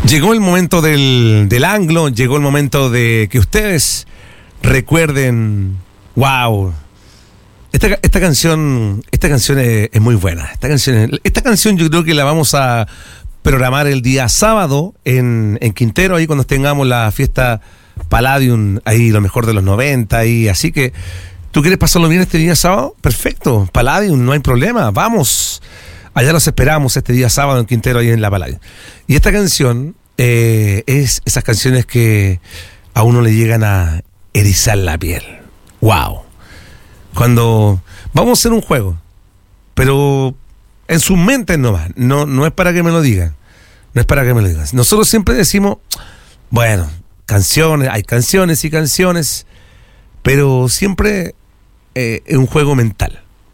Llegó el momento del anglo, llegó el momento de que ustedes recuerden, wow, esta canción es muy buena. Esta canción yo creo que la vamos a programar el día sábado en Quintero, ahí cuando tengamos la fiesta Palladium, ahí lo mejor de los 90, y así que ¿tú quieres pasarlo bien este día sábado? Perfecto, Palladium, no hay problema, vamos. Allá los esperamos este día sábado en Quintero, ahí en la Palladium. Y esta canción es esas canciones que a uno le llegan a erizar la piel. ¡Wow! Cuando vamos a hacer un juego, pero en sus mentes nomás, no es para que me lo digan. No es para que me lo digan. Nosotros siempre decimos, bueno, canciones, hay canciones y canciones, pero siempre es un juego mental.